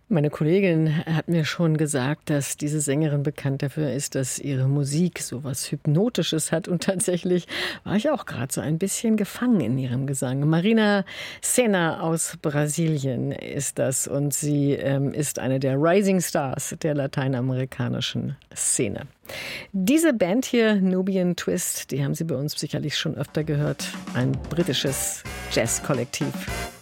Meine Kollegin hat mir schon gesagt, dass diese Sängerin bekannt dafür ist, dass ihre Musik so was Hypnotisches hat. Und tatsächlich war ich auch gerade so ein bisschen gefangen in ihrem Gesang. Marina Senna aus Brasilien ist das. Und sie ist eine der Rising Stars der lateinamerikanischen Szene. Diese Band hier, Nubian Twist, die haben Sie bei uns sicherlich schon öfter gehört. Ein britisches Jazzkollektiv.